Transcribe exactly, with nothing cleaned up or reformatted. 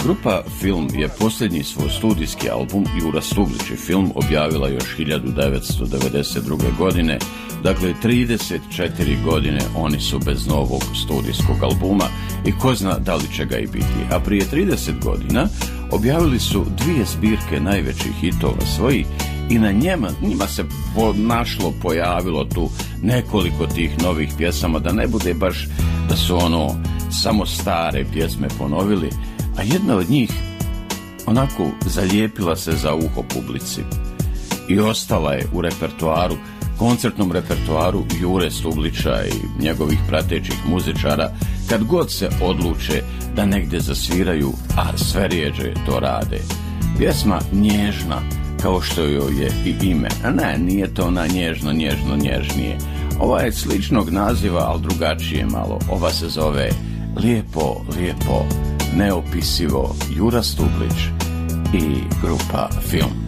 Grupa Film je posljednji svoj studijski album Jura Stublić i Film objavila još hiljadu devetsto devedeset druge. godine, dakle trideset četiri godine oni su bez novog studijskog albuma i ko zna da li će ga i biti. A prije trideset godina objavili su dvije zbirke najvećih hitova svojih i na njima, njima se našlo, pojavilo tu nekoliko tih novih pjesama, da ne bude baš da su ono samo stare pjesme ponovili, a jedna od njih onako zalijepila se za uho publici i ostala je u repertoaru, koncertnom repertoaru Jure Stublića i njegovih pratećih muzičara kad god se odluče da negdje zasviraju, a sve rijeđe to rade. Pjesma Nježna, kao što joj je i ime. A ne, nije to ona nježno, nježno, nježnije. Ova je sličnog naziva, ali drugačije malo. Ova se zove Lijepo, lijepo, neopisivo, Jura Stublić i grupa Film.